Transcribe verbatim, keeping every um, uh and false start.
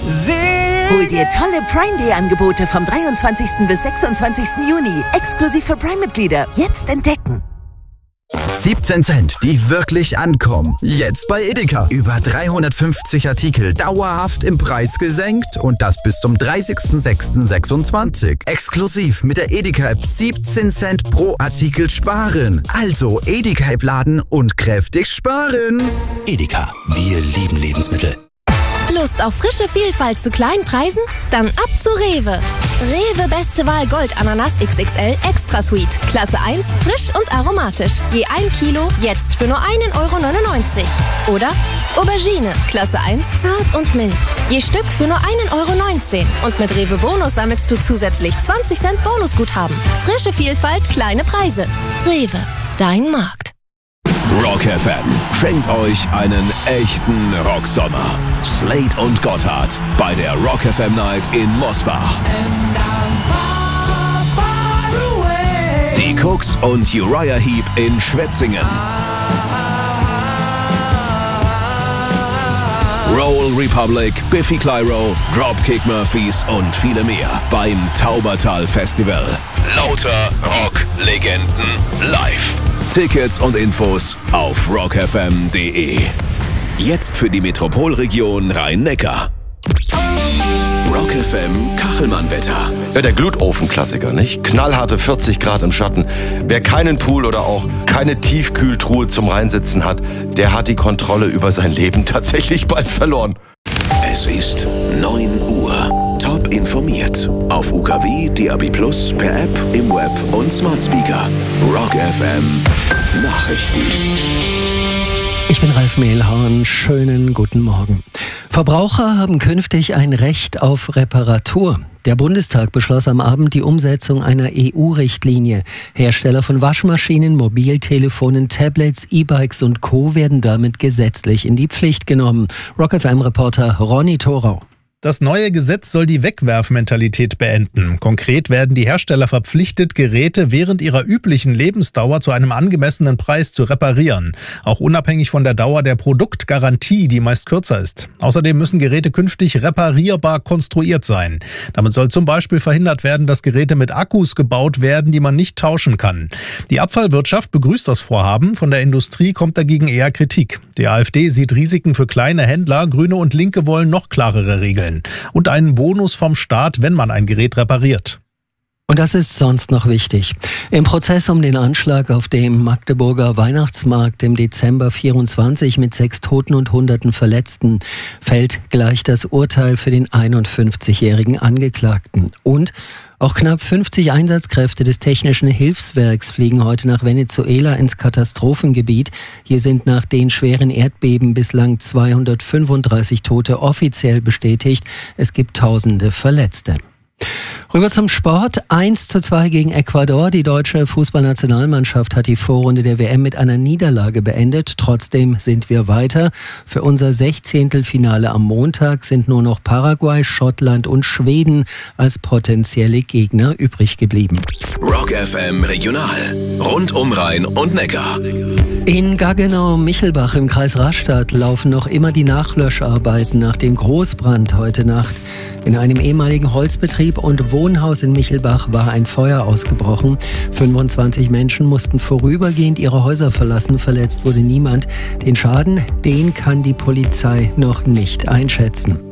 Hol dir tolle Prime-Day-Angebote vom dreiundzwanzigsten bis sechsundzwanzigsten Juni. Exklusiv für Prime-Mitglieder. Jetzt entdecken. siebzehn Cent, die wirklich ankommen. Jetzt bei Edeka. Über dreihundertfünfzig Artikel dauerhaft im Preis gesenkt und das bis zum dreißigsten sechsten sechsundzwanzig. Exklusiv mit der Edeka-App siebzehn Cent pro Artikel sparen. Also Edeka-App laden und kräftig sparen. Edeka, wir lieben Lebensmittel. Lust auf frische Vielfalt zu kleinen Preisen? Dann ab zu Rewe. Rewe Beste Wahl Gold Ananas X X L Extra Sweet. Klasse eins, frisch und aromatisch. Je ein Kilo, jetzt für nur einen Euro neunundneunzig. Oder Aubergine, Klasse eins, zart und mild. Je Stück für nur einen Euro neunzehn. Und mit Rewe Bonus sammelst du zusätzlich zwanzig Cent Bonusguthaben. Frische Vielfalt, kleine Preise. Rewe, dein Markt. Rock F M schenkt euch einen echten Rocksommer. Slade und Gotthard bei der Rock F M Night in Mosbach. Die Cooks und Uriah Heep in Schwetzingen. Roll Republic, Biffy Clyro, Dropkick Murphys und viele mehr beim Taubertal Festival. Lauter Rock-Legenden live. Tickets und Infos auf rock f m punkt d e. Jetzt für die Metropolregion Rhein-Neckar. Rock F M Kachelmann-Wetter. Ja, der Glutofen-Klassiker, nicht? Knallharte vierzig Grad im Schatten. Wer keinen Pool oder auch keine Tiefkühltruhe zum Reinsitzen hat, der hat die Kontrolle über sein Leben tatsächlich bald verloren. Es ist neun Uhr. Top informiert. Auf U K W, D A B plus, per App, im Web und Smart Speaker. Rock F M Nachrichten. Ich bin Ralf Mehlhorn. Schönen guten Morgen. Verbraucher haben künftig ein Recht auf Reparatur. Der Bundestag beschloss am Abend die Umsetzung einer E U-Richtlinie. Hersteller von Waschmaschinen, Mobiltelefonen, Tablets, E-Bikes und Co. werden damit gesetzlich in die Pflicht genommen. Rock F M-Reporter Ronny Thorau. Das neue Gesetz soll die Wegwerfmentalität beenden. Konkret werden die Hersteller verpflichtet, Geräte während ihrer üblichen Lebensdauer zu einem angemessenen Preis zu reparieren. Auch unabhängig von der Dauer der Produktgarantie, die meist kürzer ist. Außerdem müssen Geräte künftig reparierbar konstruiert sein. Damit soll zum Beispiel verhindert werden, dass Geräte mit Akkus gebaut werden, die man nicht tauschen kann. Die Abfallwirtschaft begrüßt das Vorhaben. Von der Industrie kommt dagegen eher Kritik. Die AfD sieht Risiken für kleine Händler. Grüne und Linke wollen noch klarere Regeln. Und einen Bonus vom Staat, wenn man ein Gerät repariert. Und das ist sonst noch wichtig. Im Prozess um den Anschlag auf dem Magdeburger Weihnachtsmarkt im Dezember vierundzwanzig mit sechs Toten und hunderten Verletzten fällt gleich das Urteil für den einundfünfzigjährigen Angeklagten. Und auch knapp fünfzig Einsatzkräfte des Technischen Hilfswerks fliegen heute nach Venezuela ins Katastrophengebiet. Hier sind nach den schweren Erdbeben bislang zweihundertfünfunddreißig Tote offiziell bestätigt. Es gibt tausende Verletzte. Rüber zum Sport. eins zu zwei gegen Ecuador. Die deutsche Fußballnationalmannschaft hat die Vorrunde der W M mit einer Niederlage beendet. Trotzdem sind wir weiter. Für unser Sechzehntelfinale am Montag sind nur noch Paraguay, Schottland und Schweden als potenzielle Gegner übrig geblieben. Rock F M Regional. Rund um Rhein und Neckar. In Gaggenau-Michelbach im Kreis Rastatt laufen noch immer die Nachlöscharbeiten nach dem Großbrand heute Nacht. In einem ehemaligen Holzbetrieb und Wohnhaus in Michelbach war ein Feuer ausgebrochen. fünfundzwanzig Menschen mussten vorübergehend ihre Häuser verlassen. Verletzt wurde niemand. Den Schaden, den kann die Polizei noch nicht einschätzen.